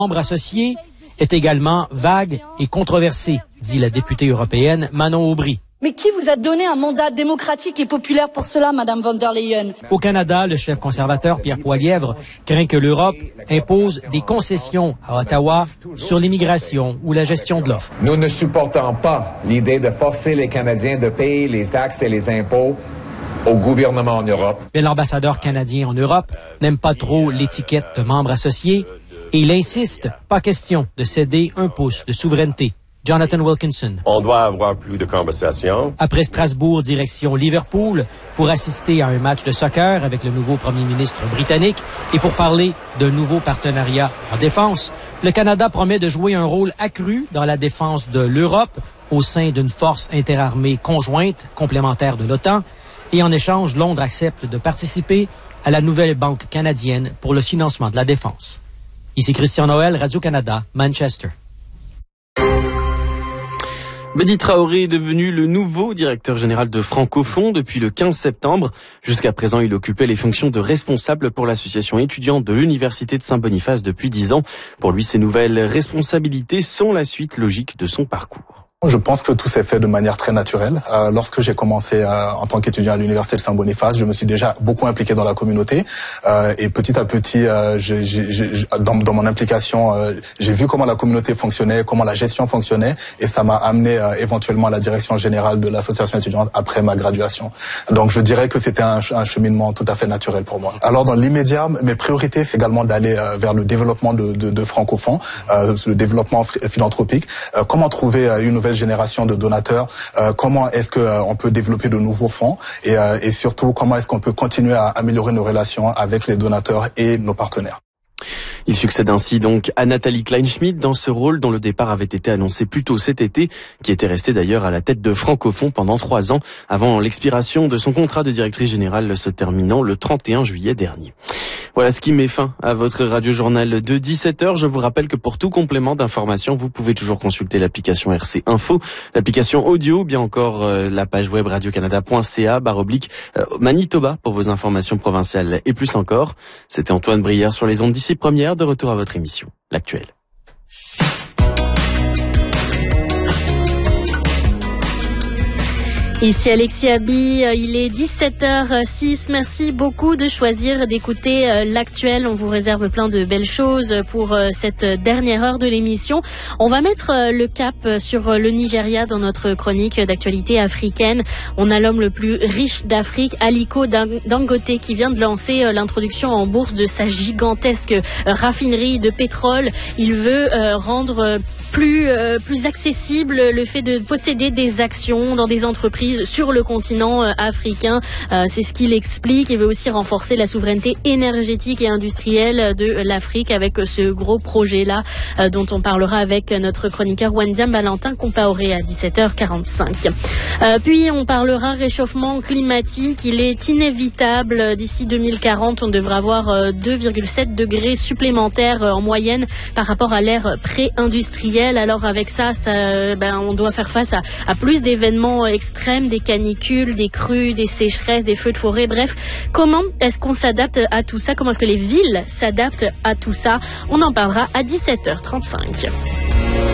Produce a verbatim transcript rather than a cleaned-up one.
Membre associé est également vague et controversé, dit la députée européenne Manon Aubry. Mais qui vous a donné un mandat démocratique et populaire pour cela, Madame von der Leyen? Au Canada, le chef conservateur Pierre Poilievre craint que l'Europe impose des concessions à Ottawa sur l'immigration ou la gestion de l'offre. Nous ne supportons pas l'idée de forcer les Canadiens de payer les taxes et les impôts au gouvernement en Europe. Mais l'ambassadeur canadien en Europe n'aime pas trop l'étiquette de membre associé et il insiste, pas question de céder un pouce de souveraineté. Jonathan Wilkinson. On doit avoir plus de conversations. Après Strasbourg, direction Liverpool, pour assister à un match de soccer avec le nouveau premier ministre britannique et pour parler d'un nouveau partenariat en défense, le Canada promet de jouer un rôle accru dans la défense de l'Europe au sein d'une force interarmée conjointe complémentaire de l'OTAN. Et en échange, Londres accepte de participer à la nouvelle banque canadienne pour le financement de la défense. Ici Christian Noël, Radio-Canada, Manchester. Mehdi Traoré est devenu le nouveau directeur général de Francophone depuis le quinze septembre. Jusqu'à présent, il occupait les fonctions de responsable pour l'association étudiante de l'Université de Saint-Boniface depuis dix ans. Pour lui, ces nouvelles responsabilités sont la suite logique de son parcours. Je pense que tout s'est fait de manière très naturelle. Euh, lorsque j'ai commencé euh, en tant qu'étudiant à l'Université de Saint-Boniface, je me suis déjà beaucoup impliqué dans la communauté euh, et petit à petit, euh, j'ai, j'ai, j'ai, dans, dans mon implication, euh, j'ai vu comment la communauté fonctionnait, comment la gestion fonctionnait et ça m'a amené euh, éventuellement à la direction générale de l'association étudiante après ma graduation. Donc je dirais que c'était un, un cheminement tout à fait naturel pour moi. Alors dans l'immédiat, mes priorités, c'est également d'aller euh, vers le développement de, de, de Francophone, euh, le développement philanthropique, euh, comment trouver euh, une nouvelle génération de donateurs, euh, comment est-ce que euh, on peut développer de nouveaux fonds et, euh, et surtout comment est-ce qu'on peut continuer à améliorer nos relations avec les donateurs et nos partenaires. Il succède ainsi donc à Nathalie Kleinschmidt dans ce rôle dont le départ avait été annoncé plus tôt cet été, qui était restée d'ailleurs à la tête de Francophone pendant trois ans avant l'expiration de son contrat de directrice générale se terminant le trente et un juillet dernier. Voilà ce qui met fin à votre radio-journal de dix-sept heures. Je vous rappelle que pour tout complément d'information, vous pouvez toujours consulter l'application R C Info, l'application audio, ou bien encore euh, la page web radiocanada point c a barre oblique euh, Manitoba pour vos informations provinciales et plus encore. C'était Antoine Brière sur les ondes d'ici première, de retour à votre émission, L'Actuel. Ici Alexis Abi, il est dix-sept heures six. Merci beaucoup de choisir d'écouter l'Actuel. On vous réserve plein de belles choses pour cette dernière heure de l'émission. On va mettre le cap sur le Nigeria dans notre chronique d'actualité africaine. On a l'homme le plus riche d'Afrique, Aliko Dangote, qui vient de lancer l'introduction en bourse de sa gigantesque raffinerie de pétrole. Il veut rendre plus, plus accessible le fait de posséder des actions dans des entreprises sur le continent euh, africain. Euh, c'est ce qu'il explique. Il veut aussi renforcer la souveraineté énergétique et industrielle de l'Afrique avec ce gros projet-là euh, dont on parlera avec notre chroniqueur Wandiam Valentin Compaoré à dix-sept heures quarante-cinq. Euh, puis on parlera réchauffement climatique. Il est inévitable. D'ici deux mille quarante, on devra avoir euh, deux virgule sept degrés supplémentaires euh, en moyenne par rapport à l'ère pré-industrielle. Alors avec ça, ça ben, on doit faire face à, à plus d'événements extrêmes, des canicules, des crues, des sécheresses, des feux de forêt, bref. Comment est-ce qu'on s'adapte à tout ça? Comment est-ce que les villes s'adaptent à tout ça? On en parlera à dix-sept heures trente-cinq.